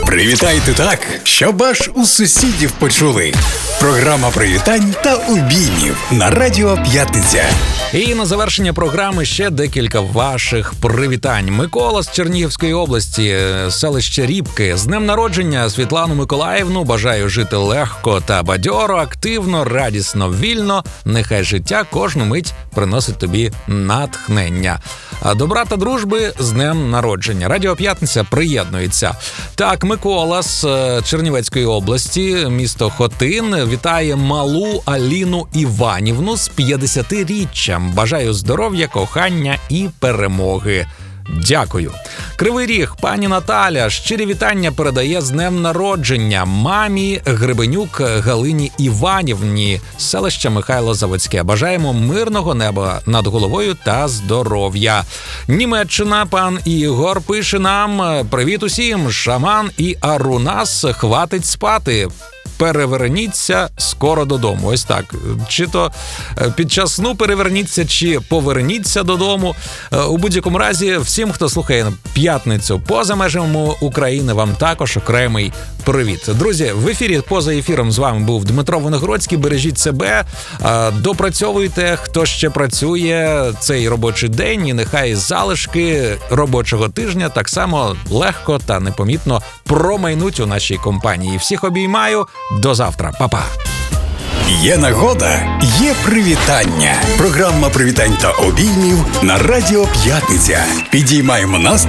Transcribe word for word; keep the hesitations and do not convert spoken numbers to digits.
Привітайте так, щоб аж у сусідів почули. Програма привітань та обіймів на Радіо П'ятниця. І на завершення програми ще декілька ваших привітань. Микола з Чернігівської області, селище Рібки. З днем народження Світлану Миколаївну. Бажаю жити легко та бадьоро, активно, радісно, вільно. Нехай життя кожну мить приносить тобі натхнення. А добра та дружби з днем народження. Радіо П'ятниця приєднується. Так, Микола з Чернівецької області, місто Хотин, вітає малу Аліну Іванівну з п'ятдесятиріччям. Бажаю здоров'я, кохання і перемоги. Дякую. Кривий Ріг, пані Наталя, щирі вітання передає з днем народження мамі Гребенюк Галині Іванівні, селище Михайло Заводське. Бажаємо мирного неба над головою та здоров'я. Німеччина, пан Ігор пише нам: привіт усім, шаман і Арунас, хватить спати. Переверніться скоро додому. Ось так. Чи то під час сну переверніться, чи поверніться додому. У будь-якому разі, всім, хто слухає п'ятницю поза межами України, вам також окремий привіт. Друзі, в ефірі поза ефіром з вами був Дмитро Виногродський. Бережіть себе, допрацьовуйте, хто ще працює цей робочий день, і нехай залишки робочого тижня так само легко та непомітно промайнуть у нашій компанії. Всіх обіймаю. До завтра. Па-па. Є нагода, є привітання. Програма привітань та обіймів на Радіо П'ятниця. Підіймаємо настрій